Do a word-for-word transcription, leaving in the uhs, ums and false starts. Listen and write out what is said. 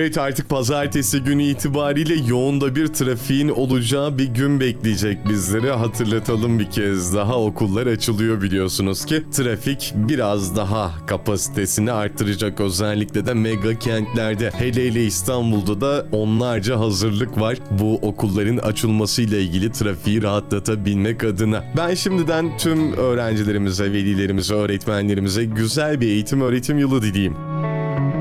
Evet, artık pazartesi günü itibariyle yoğun da bir trafiğin olacağı bir gün bekleyecek bizleri. Hatırlatalım bir kez daha, okullar açılıyor biliyorsunuz ki. Trafik biraz daha kapasitesini arttıracak, özellikle de mega kentlerde. Hele hele İstanbul'da da onlarca hazırlık var bu okulların açılmasıyla ilgili trafiği rahatlatabilmek adına. Ben şimdiden tüm öğrencilerimize, velilerimize, öğretmenlerimize güzel bir eğitim öğretim yılı dileyim.